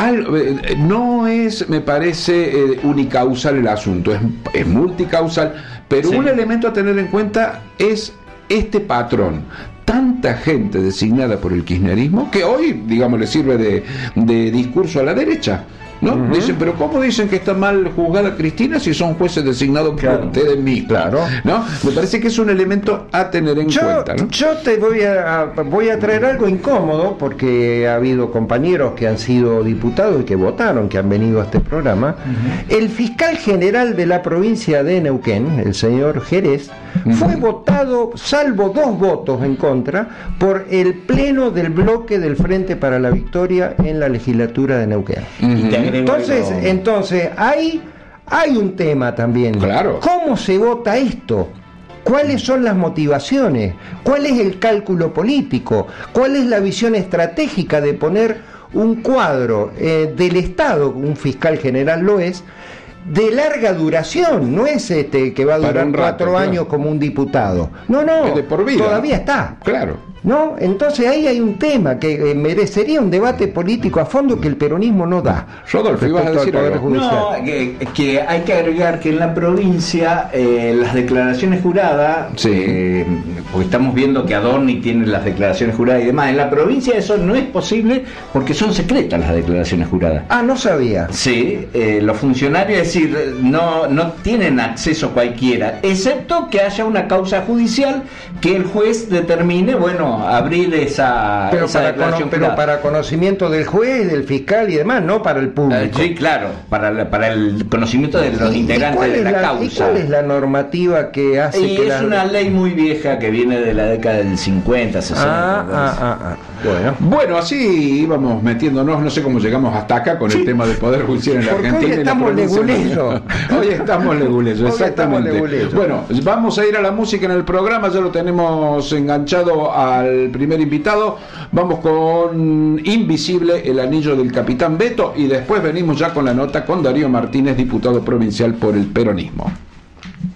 no es, me parece, unicausal el asunto, es multicausal, pero un elemento a tener en cuenta es este patrón. Tanta gente designada por el kirchnerismo que hoy, digamos, le sirve de discurso a la derecha, ¿no? Dicen, pero ¿cómo dicen que está mal juzgada Cristina si son jueces designados por ustedes mismos? Claro. ¿No? Me parece que es un elemento a tener en cuenta, ¿no? Yo te voy a traer algo incómodo, porque ha habido compañeros que han sido diputados y que votaron, que han venido a este programa. El fiscal general de la provincia de Neuquén, el señor Jerez, fue votado, salvo 2 votos en contra, por el pleno del bloque del Frente para la Victoria en la legislatura de Neuquén. Entonces hay un tema también. Claro. ¿Cómo se vota esto? ¿Cuáles son las motivaciones? ¿Cuál es el cálculo político? ¿Cuál es la visión estratégica de poner un cuadro del Estado, un fiscal general lo es, de larga duración? No es que va a durar 4 años como un diputado. No, es de por vida, todavía está. Claro. ¿No? Entonces ahí hay un tema que merecería un debate político a fondo que el peronismo no da. Rodolfo, ibas a decir algo. No, que hay que agregar que en la provincia las declaraciones juradas, porque estamos viendo que Adorni tiene las declaraciones juradas y demás, en la provincia eso no es posible porque son secretas las declaraciones juradas. Ah, no sabía. Sí, los funcionarios, es decir, no tienen acceso cualquiera, excepto que haya una causa judicial que el juez determine, bueno, abrir esa declaración jurada. Pero para conocimiento del juez, del fiscal y demás, no para el público. Sí, claro, para el conocimiento de los integrantes de la causa. ¿Y cuál es la normativa que hace que es una ley muy vieja que viene de la década del 50, 60. Bueno, así íbamos metiéndonos, no sé cómo llegamos hasta acá con el tema del Poder Judicial en la Argentina. Hoy estamos legulesos. Hoy estamos legulesos, exactamente. Bueno, vamos a ir a la música en el programa, ya lo tenemos enganchado al primer invitado. Vamos con Invisible, el anillo del Capitán Beto, y después venimos ya con la nota con Darío Martínez, diputado provincial por el peronismo.